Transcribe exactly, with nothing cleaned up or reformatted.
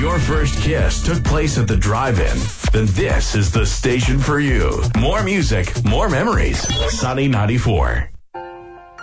your first kiss took place at the drive-in, then this is the station for you. More music, more memories. Sunny ninety-four.